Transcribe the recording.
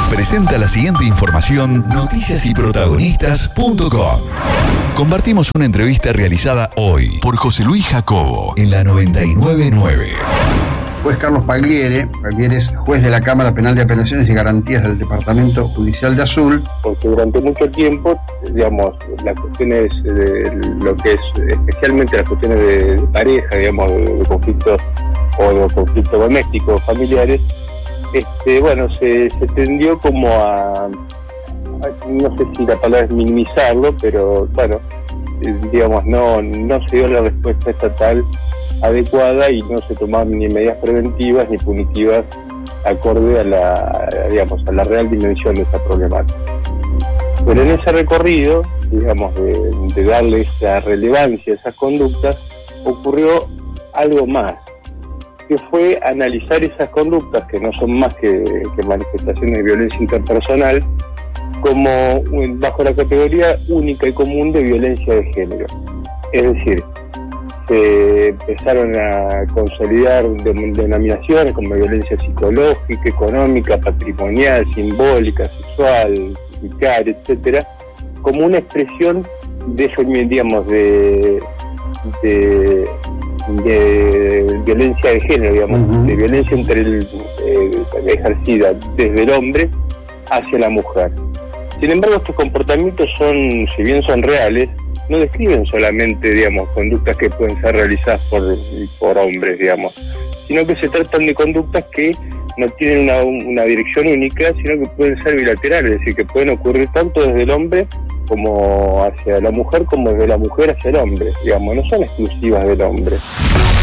Presenta la siguiente información noticiasyprotagonistas.com. Compartimos una entrevista realizada hoy por José Luis Jacobo en la 99.9. Juez Carlos Pagliere es juez de la Cámara Penal de Apelaciones y Garantías del Departamento Judicial de Azul. Porque durante mucho tiempo, digamos, las cuestiones de lo que es, especialmente las cuestiones de pareja, digamos, de conflictos o de conflictos domésticos, familiares, se tendió como a, no sé si la palabra es minimizarlo, pero bueno, digamos, no se dio la respuesta estatal adecuada y no se tomaban ni medidas preventivas ni punitivas acorde a la real dimensión de esta problemática. Pero en ese recorrido, digamos, de darle esa relevancia a esas conductas, ocurrió algo más, que fue analizar esas conductas, que no son más que manifestaciones de violencia interpersonal, como bajo la categoría única y común de violencia de género. Es decir, se empezaron a consolidar denominaciones como violencia psicológica, económica, patrimonial, simbólica, sexual, vicaria, etcétera, como una expresión de, digamos, de violencia de género, digamos, de violencia ejercida desde el hombre hacia la mujer. Sin embargo, estos comportamientos si bien son reales, no describen solamente, digamos, conductas que pueden ser realizadas por hombres, digamos, sino que se tratan de conductas que no tienen una dirección única, sino que pueden ser bilaterales, es decir, que pueden ocurrir tanto desde el hombre como hacia la mujer, como desde la mujer hacia el hombre, digamos, no son exclusivas del hombre.